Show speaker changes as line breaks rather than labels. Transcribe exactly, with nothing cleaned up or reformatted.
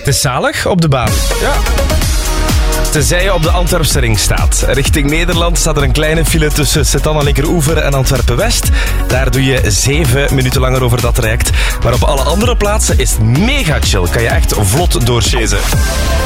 Het is zalig op de baan. Ja. Tenzij je op de Antwerpse ring staat. Richting Nederland staat er een kleine file tussen Setan aan linkeroever en Antwerpen-West. Daar doe je zeven minuten langer over dat traject. Maar op alle andere plaatsen is het mega chill. Kan je echt vlot doorchasen.